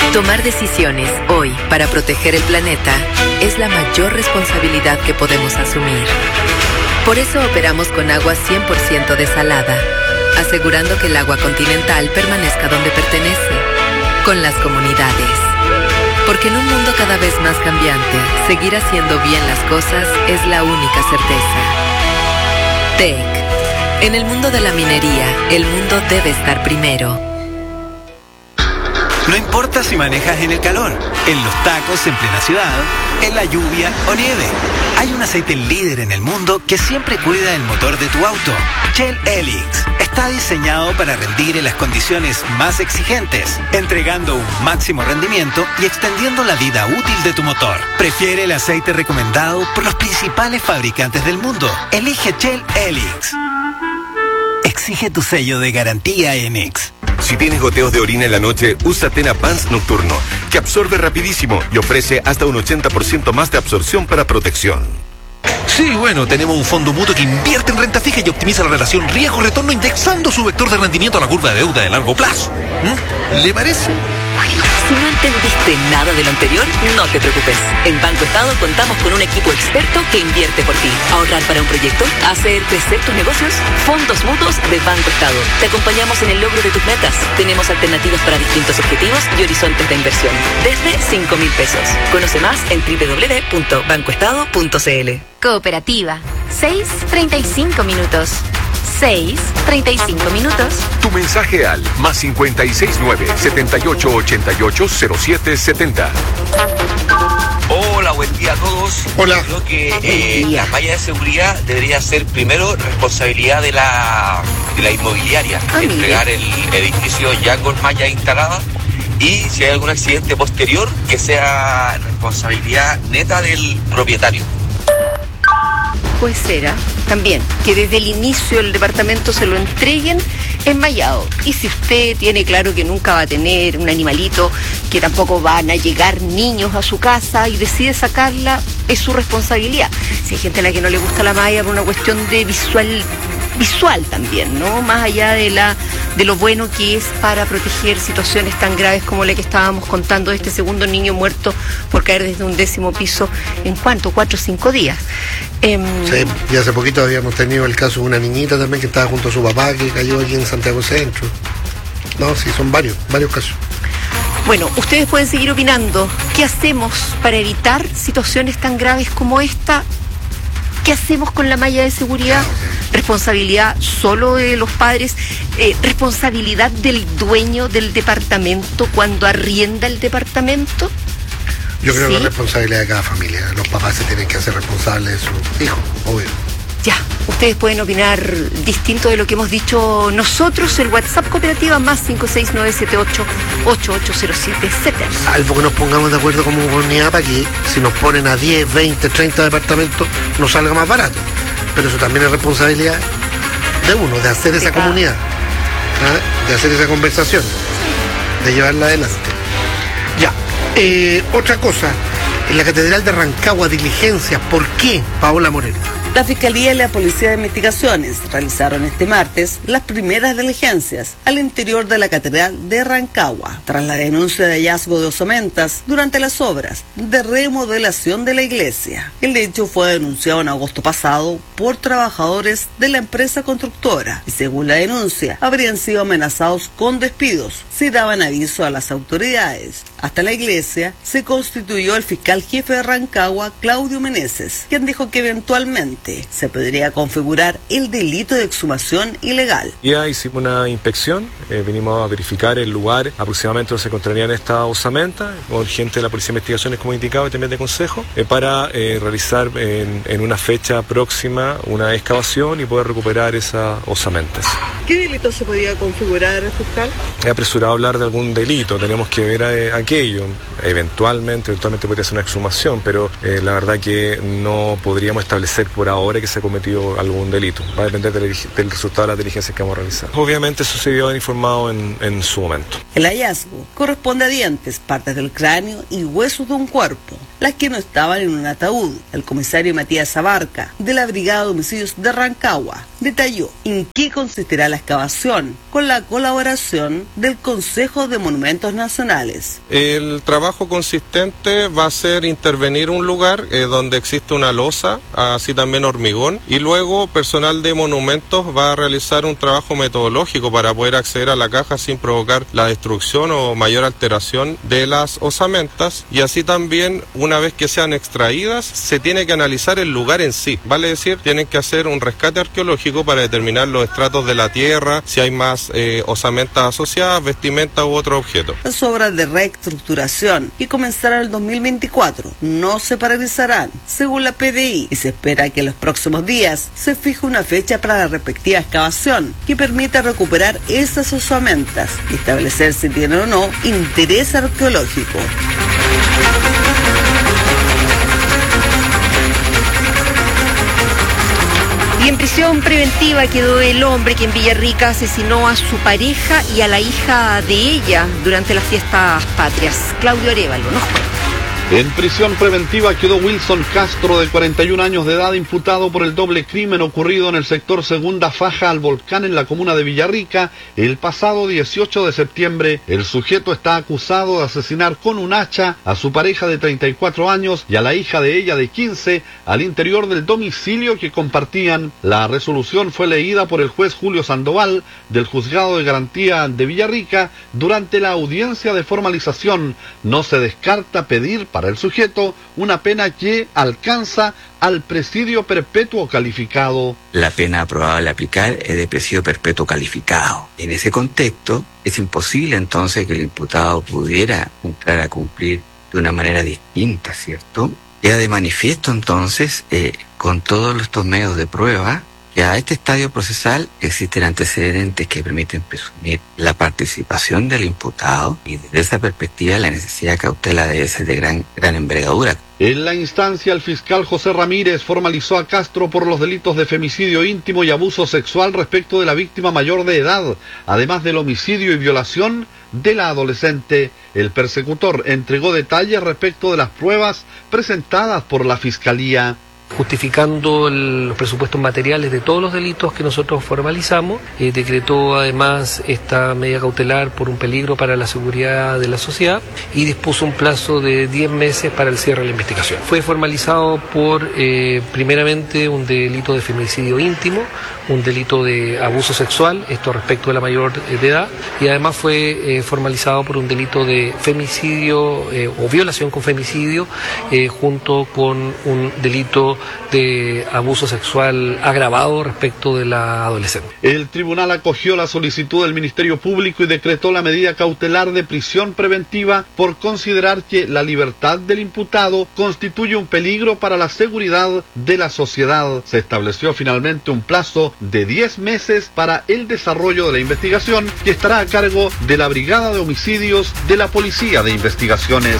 Tomar decisiones hoy para proteger el planeta es la mayor responsabilidad que podemos asumir. Por eso operamos con agua 100% desalada, asegurando que el agua continental permanezca donde pertenece, con las comunidades. Porque en un mundo cada vez más cambiante, seguir haciendo bien las cosas es la única certeza. TEC. En el mundo de la minería, el mundo debe estar primero. No importa si manejas en el calor, en los tacos en plena ciudad, en la lluvia o nieve. Hay un aceite líder en el mundo que siempre cuida el motor de tu auto. Shell Helix está diseñado para rendir en las condiciones más exigentes, entregando un máximo rendimiento y extendiendo la vida útil de tu motor. Prefiere el aceite recomendado por los principales fabricantes del mundo. Elige Shell Helix. Exige tu sello de garantía Enix. Si tienes goteos de orina en la noche, usa Tena Pants Nocturno, que absorbe rapidísimo y ofrece hasta un 80% más de absorción para protección. Sí, bueno, tenemos un fondo mutuo que invierte en renta fija y optimiza la relación riesgo-retorno indexando su vector de rendimiento a la curva de deuda de largo plazo. ¿Le parece? Si no entendiste nada de lo anterior, no te preocupes. En Banco Estado contamos con un equipo experto que invierte por ti. Ahorrar para un proyecto, hacer crecer tus negocios, fondos mutuos de Banco Estado. Te acompañamos en el logro de tus metas. Tenemos alternativas para distintos objetivos y horizontes de inversión. Desde 5.000 pesos. Conoce más en www.bancoestado.cl. Cooperativa. 6:35 minutos. 6:35 minutos. Tu mensaje al +569 7888 0770. Hola, buen día a todos. Hola. Creo que la malla de seguridad debería ser primero responsabilidad de la inmobiliaria. Entregar el edificio ya con malla instalada. Y si hay algún accidente posterior, que sea responsabilidad neta del propietario. Pues será también que desde el inicio el departamento se lo entreguen enmallado. Y si usted tiene claro que nunca va a tener un animalito, que tampoco van a llegar niños a su casa y decide sacarla, es su responsabilidad. Si hay gente a la que no le gusta la malla por una cuestión de visual también, ¿no? Más allá de lo bueno que es para proteger situaciones tan graves como la que estábamos contando de este segundo niño muerto por caer desde un 10º piso en ¿cuánto? 4 o 5 días. Sí, y hace poquito habíamos tenido el caso de una niñita también que estaba junto a su papá que cayó aquí en Santiago Centro. No, sí, son varios casos. Bueno, ustedes pueden seguir opinando. ¿Qué hacemos para evitar situaciones tan graves como esta? ¿Qué hacemos con la malla de seguridad? ¿Responsabilidad solo de los padres? ¿Responsabilidad del dueño del departamento cuando arrienda el departamento? Yo creo que es responsabilidad de cada familia. Los papás se tienen que hacer responsables de sus hijos, obvio. Ya, ustedes pueden opinar distinto de lo que hemos dicho nosotros. El WhatsApp cooperativa +56978880770. Salvo que nos pongamos de acuerdo como comunidad para que si nos ponen a 10, 20, 30 departamentos nos salga más barato. Pero eso también es responsabilidad de uno, de hacer esa comunidad, de hacer esa conversación, de llevarla adelante. Ya, otra cosa, en la Catedral de Rancagua, diligencias. ¿Por qué, Paola Moreno? La Fiscalía y la Policía de Investigaciones realizaron este martes las primeras diligencias al interior de la Catedral de Rancagua, tras la denuncia de hallazgo de osamentas durante las obras de remodelación de la iglesia. El hecho fue denunciado en agosto pasado por trabajadores de la empresa constructora y, según la denuncia, habrían sido amenazados con despidos si daban aviso a las autoridades. Hasta la iglesia se constituyó el fiscal jefe de Rancagua, Claudio Meneses, quien dijo que eventualmente se podría configurar el delito de exhumación ilegal. Ya hicimos una inspección, vinimos a verificar el lugar aproximadamente donde se encontrarían estas osamentas, con gente de la Policía de Investigaciones, como indicado, y también de Consejo, para realizar en una fecha próxima una excavación y poder recuperar esas osamentas. ¿Qué delito se podía configurar, fiscal? Es apresurado hablar de algún delito, tenemos que ver aquello. Eventualmente podría ser una exhumación, pero la verdad que no podríamos establecer por ahora que se ha cometido algún delito. Va a depender del resultado de las diligencias que vamos a realizar. Obviamente eso se dio informado en su momento. El hallazgo corresponde a dientes, partes del cráneo y huesos de un cuerpo, las que no estaban en un ataúd. El comisario Matías Abarca, de la Brigada de Homicidios de Rancagua, detalló en qué consistirá la excavación, con la colaboración del Consejo de Monumentos Nacionales. El trabajo consistente va a ser intervenir un lugar donde existe una losa, así también hormigón, y luego personal de monumentos va a realizar un trabajo metodológico para poder acceder a la caja sin provocar la destrucción o mayor alteración de las osamentas, y así también una vez que sean extraídas se tiene que analizar el lugar en sí, vale decir, tienen que hacer un rescate arqueológico para determinar los estratos de la tierra, si hay más osamentas asociadas, vestimenta u otro objeto. Las obras de reestructuración que comenzarán el 2024 no se paralizarán, según la PDI, y se espera que en los próximos días se fije una fecha para la respectiva excavación que permita recuperar esas osamentas y establecer si tienen o no interés arqueológico. Y en prisión preventiva quedó el hombre que en Villarrica asesinó a su pareja y a la hija de ella durante las fiestas patrias. Claudio Arévalo nos cuenta. En prisión preventiva quedó Wilson Castro, de 41 años de edad, imputado por el doble crimen ocurrido en el sector Segunda Faja al Volcán en la comuna de Villarrica el pasado 18 de septiembre. El sujeto está acusado de asesinar con un hacha a su pareja de 34 años y a la hija de ella de 15 al interior del domicilio que compartían. La resolución fue leída por el juez Julio Sandoval del Juzgado de Garantía de Villarrica durante la audiencia de formalización. No se descarta pedir para el sujeto una pena que alcanza al presidio perpetuo calificado. La pena probable a aplicar es de presidio perpetuo calificado. En ese contexto, es imposible entonces que el imputado pudiera entrar a cumplir de una manera distinta, ¿cierto? Queda de manifiesto entonces, con todos estos medios de prueba, que a este estadio procesal existen antecedentes que permiten presumir la participación del imputado, y desde esa perspectiva la necesidad de cautela debe ser de gran envergadura. En la instancia, el fiscal José Ramírez formalizó a Castro por los delitos de femicidio íntimo y abuso sexual respecto de la víctima mayor de edad, además del homicidio y violación de la adolescente. El persecutor entregó detalles respecto de las pruebas presentadas por la Fiscalía. Justificando los presupuestos materiales de todos los delitos que nosotros formalizamos, decretó además esta medida cautelar por un peligro para la seguridad de la sociedad y dispuso un plazo de 10 meses para el cierre de la investigación. Fue formalizado por, primeramente, un delito de femicidio íntimo, un delito de abuso sexual, esto respecto de la mayor de edad, y además fue formalizado por un delito de femicidio o violación con femicidio, junto con un delito de abuso sexual agravado respecto de la adolescente. El tribunal acogió la solicitud del Ministerio Público y decretó la medida cautelar de prisión preventiva por considerar que la libertad del imputado constituye un peligro para la seguridad de la sociedad. Se estableció finalmente un plazo de 10 meses para el desarrollo de la investigación, que estará a cargo de la Brigada de Homicidios de la Policía de Investigaciones.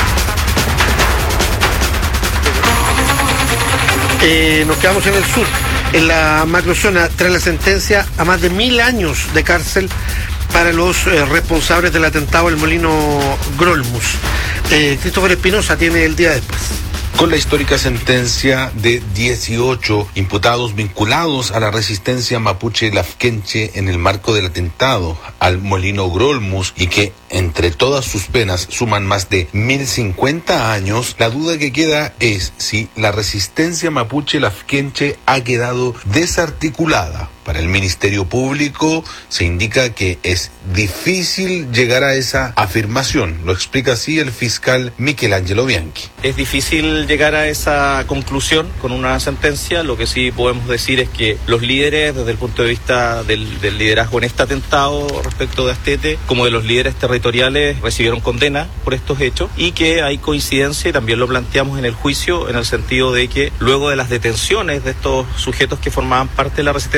Nos quedamos en el sur, en la macrozona, tras la sentencia a más de 1000 años de cárcel para los responsables del atentado al molino Grolmus. Christopher Espinosa tiene el día después. Con la histórica sentencia de 18 imputados vinculados a la resistencia mapuche lafkenche en el marco del atentado al molino Grolmus, y que entre todas sus penas suman más de 1050 años, la duda que queda es si la resistencia mapuche lafkenche ha quedado desarticulada. Para el Ministerio Público se indica que es difícil llegar a esa afirmación. Lo explica así el fiscal Michelangelo Bianchi. Es difícil llegar a esa conclusión con una sentencia. Lo que sí podemos decir es que los líderes, desde el punto de vista del liderazgo en este atentado respecto de Astete, como de los líderes territoriales, recibieron condena por estos hechos, y que hay coincidencia, y también lo planteamos en el juicio, en el sentido de que luego de las detenciones de estos sujetos que formaban parte de la resistencia mapuche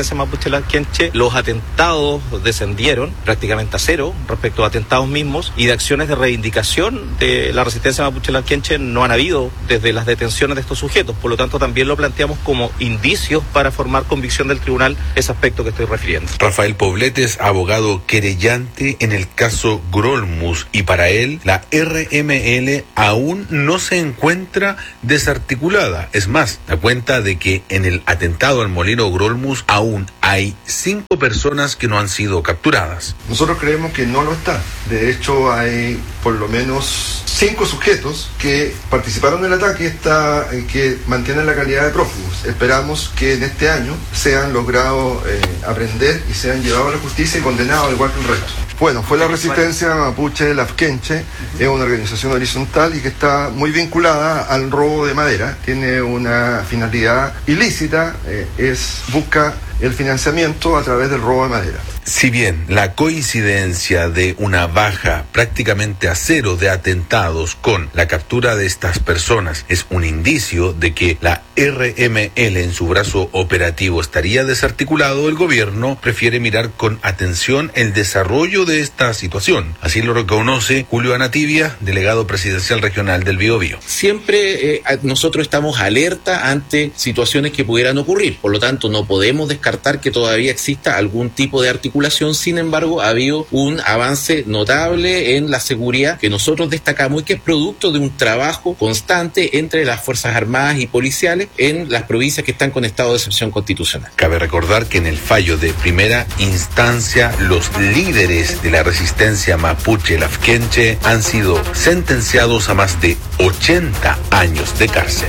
Mapuche Lanquenche, los atentados descendieron prácticamente a cero respecto a atentados mismos, y de acciones de reivindicación de la resistencia Mapuche Lanquenche no han habido desde las detenciones de estos sujetos. Por lo tanto, también lo planteamos como indicios para formar convicción del tribunal ese aspecto que estoy refiriendo. Rafael Pobletes, abogado querellante en el caso Grolmus, y para él la RML aún no se encuentra desarticulada. Es más, da cuenta de que en el atentado al molino Grolmus aún hay 5 personas que no han sido capturadas. Nosotros creemos que no lo está. De hecho, hay por lo menos 5 sujetos que participaron del ataque que mantienen la calidad de prófugos. Esperamos que en este año sean logrados aprender y sean llevados a la justicia y condenados al igual que el resto. Bueno, fue la resistencia Mapuche Lanquenche, es una organización horizontal y que está muy vinculada al robo de madera. Tiene una finalidad ilícita, busca el financiamiento a través del robo de madera. Si bien la coincidencia de una baja prácticamente a cero de atentados con la captura de estas personas es un indicio de que la RML en su brazo operativo estaría desarticulado, el gobierno prefiere mirar con atención el desarrollo de esta situación. Así lo reconoce Julio Anatibia, delegado presidencial regional del Biobío. Siempre nosotros estamos alerta ante situaciones que pudieran ocurrir, por lo tanto no podemos descartar que todavía exista algún tipo de articulación. Sin embargo, ha habido un avance notable en la seguridad que nosotros destacamos y que es producto de un trabajo constante entre las Fuerzas Armadas y policiales en las provincias que están con estado de excepción constitucional. Cabe recordar que en el fallo de primera instancia, los líderes de la resistencia Mapuche Lanquenche han sido sentenciados a más de 80 años de cárcel.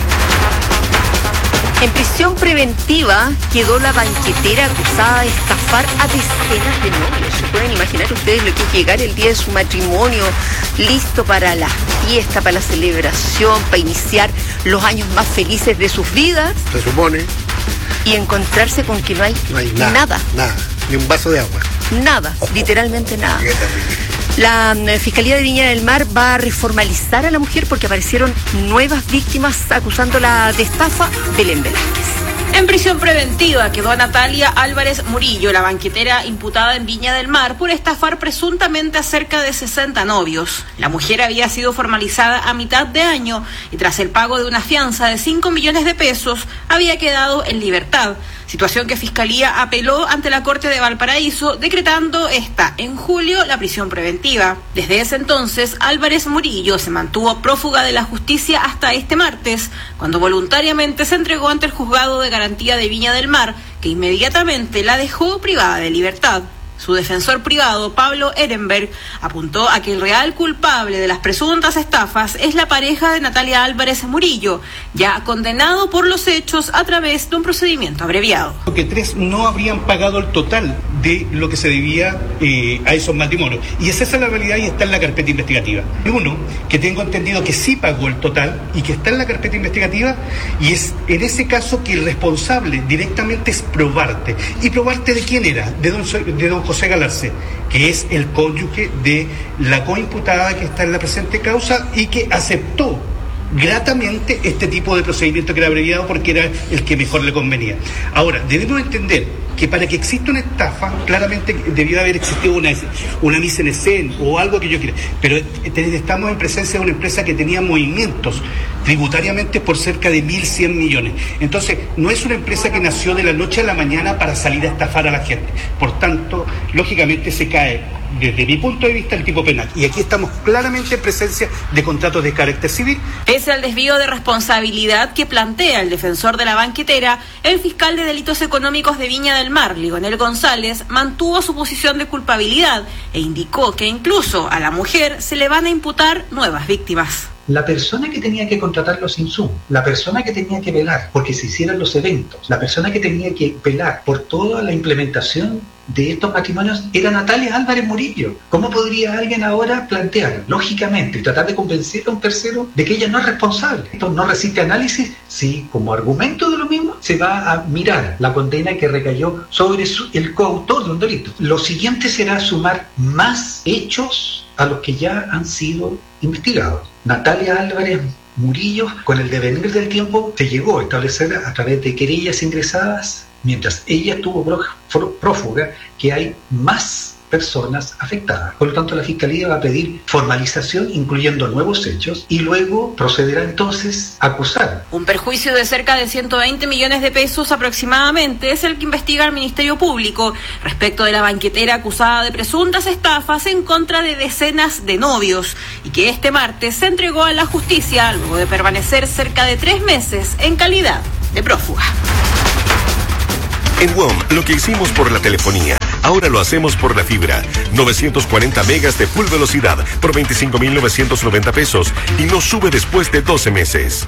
En prisión preventiva quedó la banquetera acusada de estafar a decenas de novios. ¿Se pueden imaginar ustedes lo que es llegar el día de su matrimonio, listo para la fiesta, para la celebración, para iniciar los años más felices de sus vidas? Se supone. Y encontrarse con que no hay nada. Nada, ni un vaso de agua. Nada, literalmente nada. La Fiscalía de Viña del Mar va a reformalizar a la mujer porque aparecieron nuevas víctimas acusándola de estafa. Belén Velázquez. En prisión preventiva quedó Natalia Álvarez Murillo, la banquetera imputada en Viña del Mar por estafar presuntamente a cerca de 60 novios. La mujer había sido formalizada a mitad de año y tras el pago de una fianza de 5 millones de pesos había quedado en libertad. Situación que Fiscalía apeló ante la Corte de Valparaíso, decretando en julio la prisión preventiva. Desde ese entonces, Álvarez Murillo se mantuvo prófuga de la justicia hasta este martes, cuando voluntariamente se entregó ante el juzgado de garantía de Viña del Mar, que inmediatamente la dejó privada de libertad. Su defensor privado, Pablo Ehrenberg, apuntó a que el real culpable de las presuntas estafas es la pareja de Natalia Álvarez Murillo, ya condenado por los hechos a través de un procedimiento abreviado. Que 3 no habrían pagado el total de lo que se debía a esos matrimonios. Y esa es la realidad y está en la carpeta investigativa. Uno, que tengo entendido que sí pagó el total y que está en la carpeta investigativa, y es en ese caso que el responsable directamente es probarte. ¿Y probarte de quién era? De don José Galarce, que es el cónyuge de la coimputada que está en la presente causa y que aceptó gratamente este tipo de procedimiento que era abreviado porque era el que mejor le convenía. Ahora, debemos entender que para que exista una estafa, claramente debió haber existido una mise en escena o algo que yo quiera, pero estamos en presencia de una empresa que tenía movimientos tributariamente por cerca de 1.100 millones. Entonces, no es una empresa que nació de la noche a la mañana para salir a estafar a la gente. Por tanto, lógicamente se cae, desde mi punto de vista, el tipo penal. Y aquí estamos claramente en presencia de contratos de carácter civil. Pese al desvío de responsabilidad que plantea el defensor de la banquetera, el fiscal de delitos económicos de Viña del Mar, Ligonel González, mantuvo su posición de culpabilidad e indicó que incluso a la mujer se le van a imputar nuevas víctimas. La persona que tenía que contratar los insumos, la persona que tenía que velar porque se hicieran los eventos, la persona que tenía que velar por toda la implementación de estos matrimonios era Natalia Álvarez Murillo. ¿Cómo podría alguien ahora plantear, lógicamente, y tratar de convencer a un tercero de que ella no es responsable? Esto no resiste análisis si, como argumento de lo mismo, se va a mirar la condena que recayó sobre el coautor de un delito. Lo siguiente será sumar más hechos a los que ya han sido investigados. Natalia Álvarez Murillo, con el devenir del tiempo, se llegó a establecer a través de querellas ingresadas mientras ella estuvo prófuga, que hay más personas afectadas. Por lo tanto, la Fiscalía va a pedir formalización, incluyendo nuevos hechos, y luego procederá entonces a acusar. Un perjuicio de cerca de 120 millones de pesos aproximadamente es el que investiga el Ministerio Público respecto de la banquetera acusada de presuntas estafas en contra de decenas de novios y que este martes se entregó a la justicia luego de permanecer cerca de 3 meses en calidad de prófuga. En WOM, lo que hicimos por la telefonía, ahora lo hacemos por la fibra. 940 megas de full velocidad por 25.990 pesos y no sube después de 12 meses.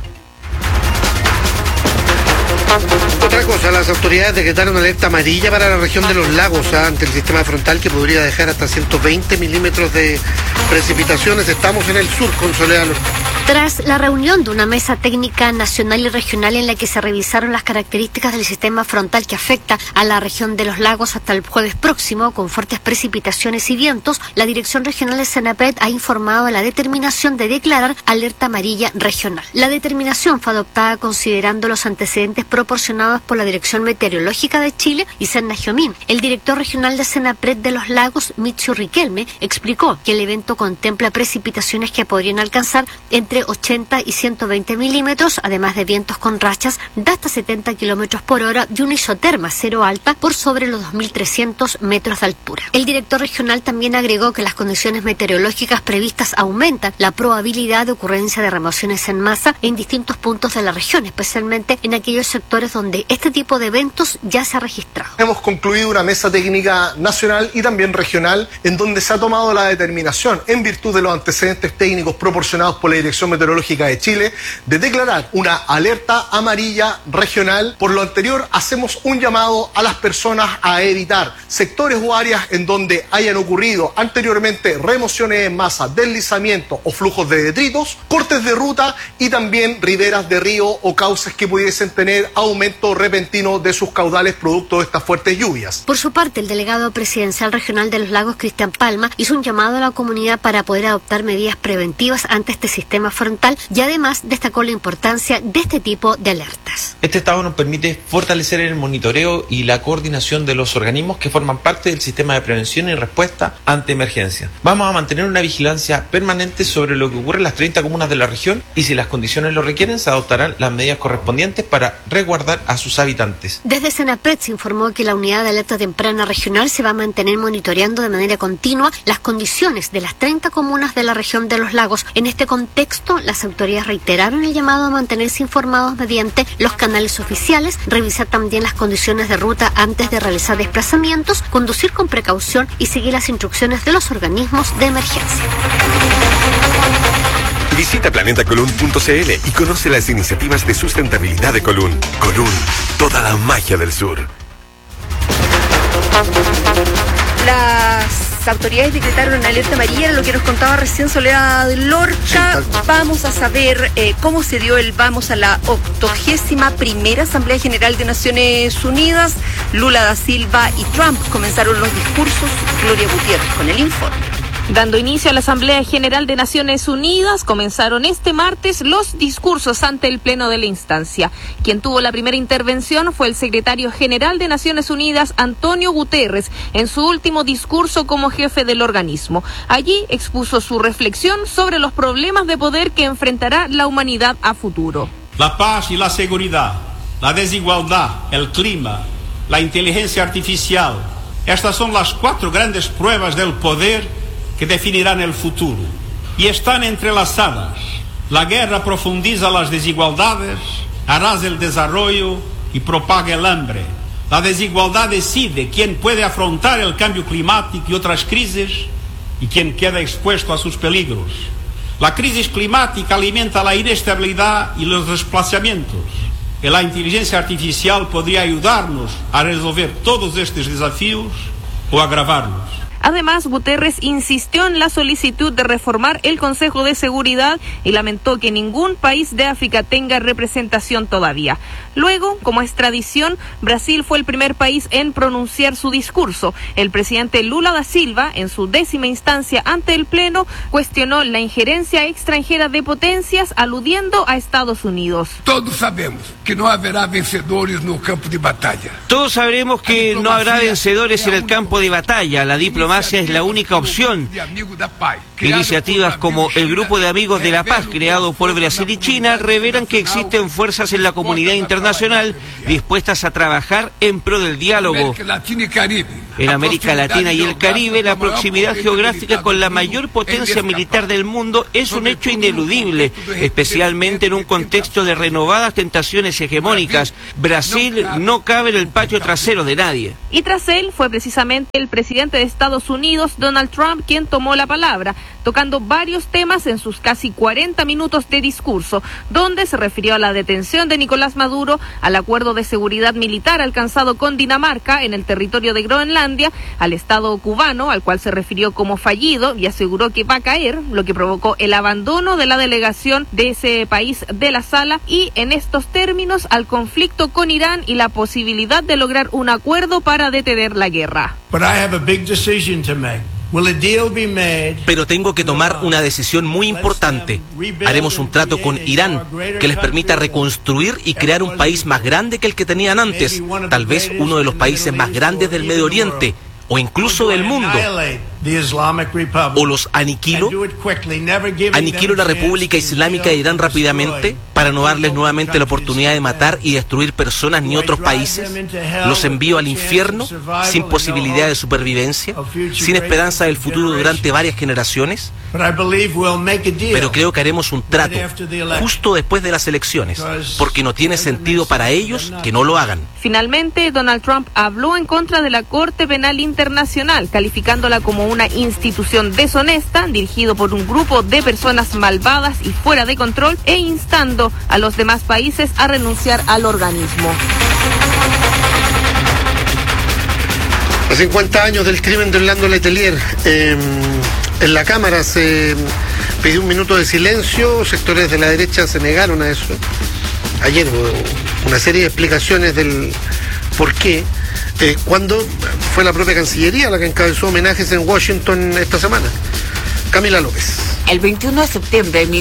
Otra cosa, las autoridades decretaron alerta amarilla para la región de los lagos ante el sistema frontal que podría dejar hasta 120 milímetros de precipitaciones. Estamos en el sur con Soledad. Tras la reunión de una mesa técnica nacional y regional en la que se revisaron las características del sistema frontal que afecta a la región de los lagos hasta el jueves próximo, con fuertes precipitaciones y vientos, la Dirección Regional de Senapred ha informado de la determinación de declarar alerta amarilla regional. La determinación fue adoptada considerando los antecedentes proporcionados por la Dirección Meteorológica de Chile y Senajomín. El director regional de Senapred de los Lagos, Michio Riquelme, explicó que el evento contempla precipitaciones que podrían alcanzar entre 80 y 120 milímetros, además de vientos con rachas de hasta 70 kilómetros por hora y una isoterma cero alta por sobre los 2.300 metros de altura. El director regional también agregó que las condiciones meteorológicas previstas aumentan la probabilidad de ocurrencia de remociones en masa en distintos puntos de la región, especialmente en aquellos sectores donde este tipo de eventos ya se ha registrado. Hemos concluido una mesa técnica nacional y también regional en donde se ha tomado la determinación, en virtud de los antecedentes técnicos proporcionados por la Dirección Meteorológica de Chile, de declarar una alerta amarilla regional. Por lo anterior, hacemos un llamado a las personas a evitar sectores o áreas en donde hayan ocurrido anteriormente remociones en masa, deslizamientos o flujos de detritos, cortes de ruta y también riberas de río o cauces que pudiesen tener aumento repentino de sus caudales producto de estas fuertes lluvias. Por su parte, el delegado presidencial regional de los Lagos, Cristian Palma, hizo un llamado a la comunidad para poder adoptar medidas preventivas ante este sistema frontal y además destacó la importancia de este tipo de alertas. Este estado nos permite fortalecer el monitoreo y la coordinación de los organismos que forman parte del sistema de prevención y respuesta ante emergencias. Vamos a mantener una vigilancia permanente sobre lo que ocurre en las 30 comunas de la región y si las condiciones lo requieren se adoptarán las medidas correspondientes para resguardar a sus habitantes. Desde Senapred se informó que la unidad de alerta temprana regional se va a mantener monitoreando de manera continua las condiciones de las 30 comunas de la región de los lagos. En este contexto, las autoridades reiteraron el llamado a mantenerse informados mediante los canales oficiales, revisar también las condiciones de ruta antes de realizar desplazamientos, conducir con precaución y seguir las instrucciones de los organismos de emergencia. Visita planetacolun.cl y conoce las iniciativas de sustentabilidad de Colún. Colún, toda la magia del sur. Las autoridades decretaron una alerta amarilla, lo que nos contaba recién Soledad Lorca. Vamos a saber cómo se dio vamos a la 81ª Asamblea General de Naciones Unidas. Lula da Silva y Trump comenzaron los discursos. Gloria Gutiérrez con el informe. Dando inicio a la Asamblea General de Naciones Unidas, comenzaron este martes los discursos ante el Pleno de la instancia. Quien tuvo la primera intervención fue el secretario general de Naciones Unidas, Antonio Guterres, en su último discurso como jefe del organismo. Allí expuso su reflexión sobre los problemas de poder que enfrentará la humanidad a futuro. La paz y la seguridad, la desigualdad, el clima, la inteligencia artificial. Estas son las 4 grandes pruebas del poder que definirán el futuro y están entrelazadas. La guerra profundiza las desigualdades, arrasa el desarrollo y propaga el hambre. La desigualdad decide quién puede afrontar el cambio climático y otras crisis y quién queda expuesto a sus peligros. La crisis climática alimenta la inestabilidad y los desplazamientos. Y la inteligencia artificial podría ayudarnos a resolver todos estos desafíos o agravarlos. Además, Guterres insistió en la solicitud de reformar el Consejo de Seguridad y lamentó que ningún país de África tenga representación todavía. Luego, como es tradición, Brasil fue el primer país en pronunciar su discurso. El presidente Lula da Silva, en su 10ª instancia ante el Pleno, cuestionó la injerencia extranjera de potencias, aludiendo a Estados Unidos. Todos sabemos que no habrá vencedores en el campo de batalla. Todos sabremos que no habrá vencedores en el campo de batalla. La diplomacia es la única opción. Iniciativas como el Grupo de Amigos de la Paz, creado por Brasil y China, revelan que existen fuerzas en la comunidad internacional dispuestas a trabajar en pro del diálogo. En América Latina y el Caribe, la proximidad geográfica con la mayor potencia militar del mundo es un hecho ineludible, especialmente en un contexto de renovadas tentaciones hegemónicas. Brasil no cabe en el patio trasero de nadie. Y tras él fue precisamente el presidente de Estados Unidos, Donald Trump, quien tomó la palabra, tocando varios temas en sus casi 40 minutos de discurso, donde se refirió a la detención de Nicolás Maduro, al acuerdo de seguridad militar alcanzado con Dinamarca en el territorio de Groenlandia, al Estado cubano, al cual se refirió como fallido y aseguró que va a caer, lo que provocó el abandono de la delegación de ese país de la sala, y en estos términos al conflicto con Irán y la posibilidad de lograr un acuerdo para detener la guerra. Pero tengo que tomar una decisión muy importante. Haremos un trato con Irán que les permita reconstruir y crear un país más grande que el que tenían antes, tal vez uno de los países más grandes del Medio Oriente, o incluso del mundo. O los aniquilo. Aniquilo la República Islámica de Irán rápidamente para no darles nuevamente la oportunidad de matar y destruir personas ni otros países. Los envío al infierno sin posibilidad de supervivencia, sin esperanza del futuro durante varias generaciones. Pero creo que haremos un trato justo después de las elecciones, porque no tiene sentido para ellos que no lo hagan. Finalmente, Donald Trump habló en contra de la Corte Penal Internacional, calificándola como una institución deshonesta, dirigido por un grupo de personas malvadas y fuera de control, e instando a los demás países a renunciar al organismo. A 50 años del crimen de Orlando Letelier, en la Cámara se pidió un minuto de silencio, sectores de la derecha se negaron a eso. Ayer hubo una serie de explicaciones del por qué, cuando fue la propia Cancillería la que encabezó homenajes en Washington esta semana. Camila López. El 21 de septiembre de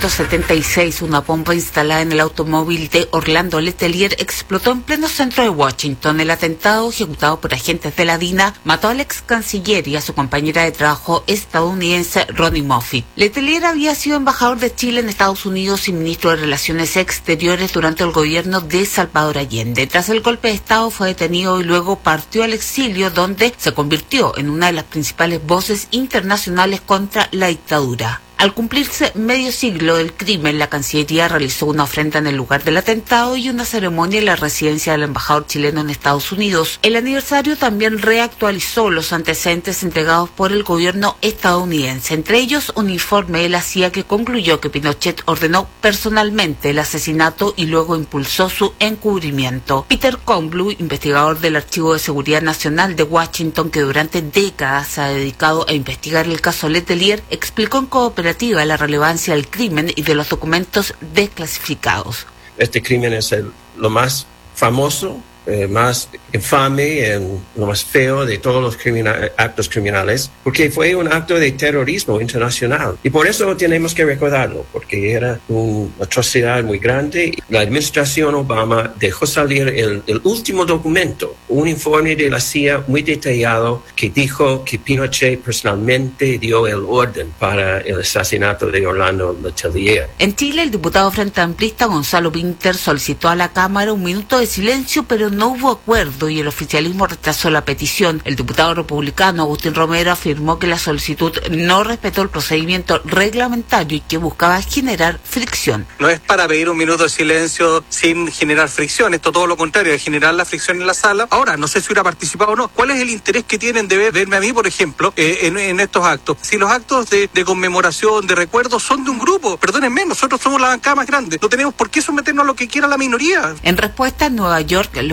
1976, una bomba instalada en el automóvil de Orlando Letelier explotó en pleno centro de Washington. El atentado, ejecutado por agentes de la DINA, mató al ex canciller y a su compañera de trabajo estadounidense Ronnie Moffitt. Letelier había sido embajador de Chile en Estados Unidos y ministro de Relaciones Exteriores durante el gobierno de Salvador Allende. Tras el golpe de Estado fue detenido y luego partió al exilio, donde se convirtió en una de las principales voces internacionales contra la dictadura. Al cumplirse medio siglo del crimen, la Cancillería realizó una ofrenda en el lugar del atentado y una ceremonia en la residencia del embajador chileno en Estados Unidos. El aniversario también reactualizó los antecedentes entregados por el gobierno estadounidense, entre ellos un informe de la CIA que concluyó que Pinochet ordenó personalmente el asesinato y luego impulsó su encubrimiento. Peter Kornbluh, investigador del Archivo de Seguridad Nacional de Washington, que durante décadas se ha dedicado a investigar el caso Letelier, explicó en cooperativa la relevancia del crimen y de los documentos desclasificados. Este crimen es lo más famoso, más infame, lo más feo de todos los actos criminales, porque fue un acto de terrorismo internacional. Y por eso tenemos que recordarlo, porque era una atrocidad muy grande. La administración Obama dejó salir el último documento, un informe de la CIA muy detallado que dijo que Pinochet personalmente dio el orden para el asesinato de Orlando Letelier. En Chile, el diputado Frente Amplista Gonzalo Pinter solicitó a la Cámara un minuto de silencio, pero no hubo acuerdo y el oficialismo rechazó la petición. El diputado republicano Agustín Romero afirmó que la solicitud no respetó el procedimiento reglamentario y que buscaba generar fricción. No es para pedir un minuto de silencio sin generar fricción, esto todo lo contrario, de generar la fricción en la sala. Ahora, no sé si hubiera participado o no. ¿Cuál es el interés que tienen de verme a mí, por ejemplo, en estos actos? Si los actos de conmemoración, de recuerdo, son de un grupo, perdónenme, nosotros somos la bancada más grande. No tenemos por qué someternos a lo que quiera la minoría. En respuesta, en Nueva York, los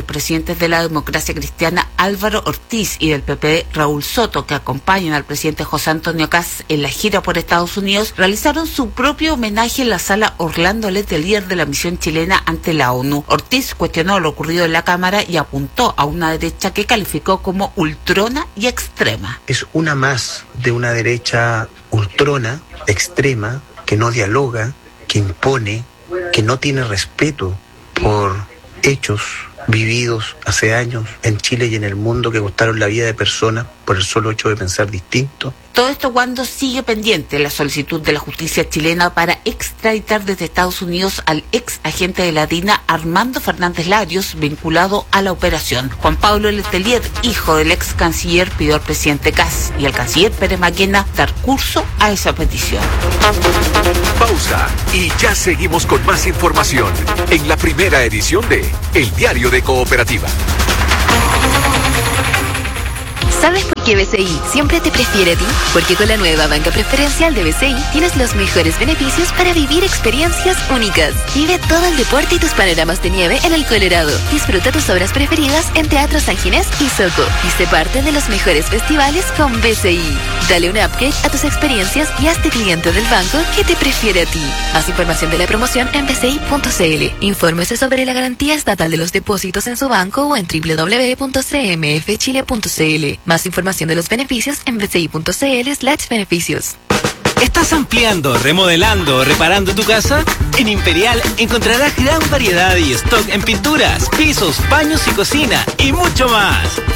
presidentes de la Democracia Cristiana Álvaro Ortiz y del PP Raúl Soto, que acompañan al presidente José Antonio Kast en la gira por Estados Unidos, realizaron su propio homenaje en la sala Orlando Letelier de la misión chilena ante la ONU. Ortiz cuestionó lo ocurrido en la Cámara y apuntó a una derecha que calificó como ultrona y extrema. Es una más de una derecha ultrona, extrema, que no dialoga, que impone, que no tiene respeto por hechos vividos hace años en Chile y en el mundo que costaron la vida de personas por el solo hecho de pensar distinto. Todo esto cuando sigue pendiente la solicitud de la justicia chilena para extraditar desde Estados Unidos al ex agente de la DINA Armando Fernández Larios, vinculado a la operación. Juan Pablo Letelier, hijo del ex canciller, pidió al presidente Kast y al canciller Pérez Maquena dar curso a esa petición. Pausa y ya seguimos con más información en la primera edición de El Diario de Cooperativa. ¿Sabes por qué BCI siempre te prefiere a ti? Porque con la nueva banca preferencial de BCI tienes los mejores beneficios para vivir experiencias únicas. Vive todo el deporte y tus panoramas de nieve en el Colorado. Disfruta tus obras preferidas en Teatro San Ginés y Soco. Y sé parte de los mejores festivales con BCI. Dale un upgrade a tus experiencias y hazte cliente del banco que te prefiere a ti. Haz información de la promoción en bci.cl. Infórmese sobre la garantía estatal de los depósitos en su banco o en www.cmfchile.cl. Más información de los beneficios en bci.cl/beneficios. ¿Estás ampliando, remodelando o reparando tu casa? En Imperial encontrarás gran variedad y stock en pinturas, pisos, baños y cocina y mucho más.